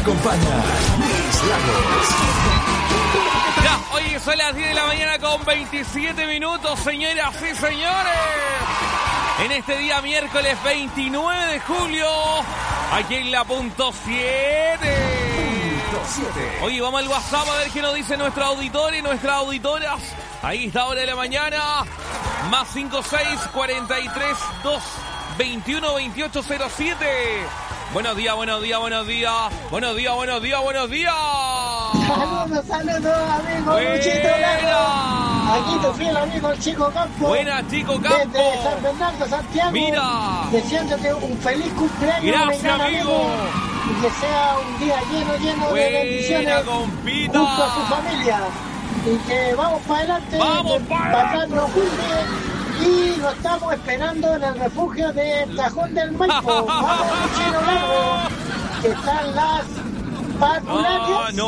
acompaña Luis Lagos. Ya, hoy son las 10 de la mañana con 27 minutos, señoras y señores. En este día miércoles 29 de julio, aquí en la punto 7. Oye, vamos al WhatsApp a ver qué nos dice nuestro auditor y nuestras auditoras. Ahí está, hora de la mañana. Más 56 43 2 21 28 07. Buenos días, buenos días, buenos días. Buenos días, buenos días, buenos días. Saludos, amigo Luchito Lago. Aquí tu fiel amigo el Chico Campo. Buenas, Chico Campo. Desde San Bernardo, Santiago. Mira. Deseándote un feliz cumpleaños. Gracias, amigo. Y que sea un día lleno de bendiciones. Compita. Junto a su familia. Y que vamos para adelante. Vamos para atrás no oculte. Y lo estamos esperando en el refugio de Tajón del Maipo. Vamos, Luchito Lago. Que están las patularias. No.